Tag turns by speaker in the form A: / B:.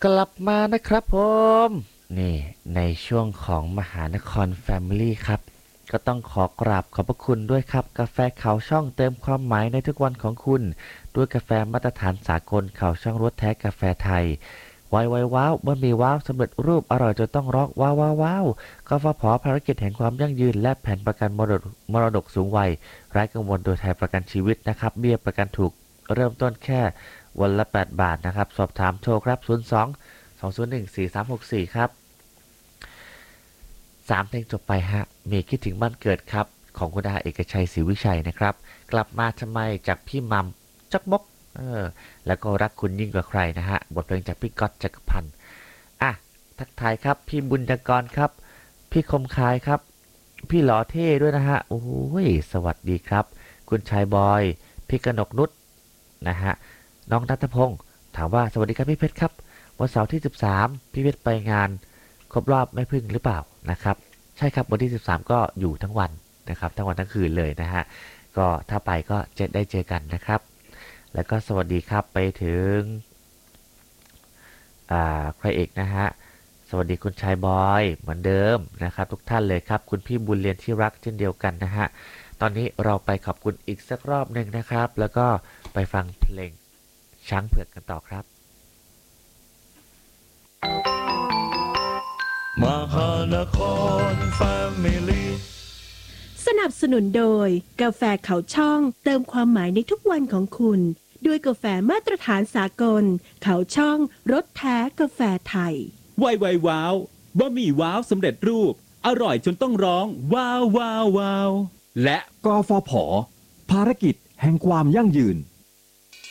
A: กลับมานะครับผมนี่ในช่วงของมหานครแฟมิลี่ครับก็ต้องขอกราบขอบพระคุณด้วยครับกาแฟเขาช่องเติมความหมายในทุกวันของคุณด้วยกาแฟมาตรฐานสากลเขาช่องรสแท้กาแฟไทยไวไวว้าวบะหมี่ว้าวสำเร็จรูปอร่อยจนต้องร้องว้าวว้าวว้าวกฟผภารกิจแห่งความยั่งยืนและแผนประกันมรดกสูงวัยไร้กังวลโดยไทยประกันชีวิตนะครับเบี้ยประกันถูกเริ่มต้นแค่วันละ8 บาทนะครับสอบถามโทรครับ02-201-4364ครับ3 เพลงจบไปฮะมีคิดถึงบ้านเกิดครับของคุณอาเอกชัยศรีวิชัยนะครับกลับมาทำไมจากพี่มัมจักมกแล้วก็รักคุณยิ่งกว่าใครนะฮะบทเพลงจากพี่ก๊อตจักรพันธ์อ่ะทักทายครับพี่บุญยกรครับพี่คมคายครับพี่หล่อเท่ด้วยนะฮะโอ้ยสวัสดีครับคุณชายบอยพี่กนกนุชนะฮะน้องนัทพงศ์ถามว่าสวัสดีครับพี่เพชรครับวันเสาร์ที่13พี่เพชรไปงานครบรอบแม่พึ่งหรือเปล่านะครับใช่ครับวันที่13ก็อยู่ทั้งวันนะครับทั้งวันทั้งคืนเลยนะฮะก็ถ้าไปก็จะได้เจอกันนะครับแล้วก็สวัสดีครับไปถึงใครเอกนะฮะสวัสดีคุณชายบอยเหมือนเดิมนะครับทุกท่านเลยครับคุณพี่บุญเรียนที่รักเช่นเดียวกันนะฮะตอนนี้เราไปขอบคุณอีกสักรอบหนึ่งนะครับแล้วก็ไปฟังเพลงช้างเผือกกันต่อครับ
B: มหานครแฟมิลี่
C: สนับสนุนโดยกาแฟเขาช่องเติมความหมายในทุกวันของคุณด้วยกาแฟมาตรฐานสากลเขาช่องรสแท้กาแฟไทย
D: ไวไวว้าวบะหมี่ว้าวสำเร็จรูปอร่อยจนต้องร้องว้าวว้าวว้าวและ
E: กฟผภารกิจแห่งความยั่งยืน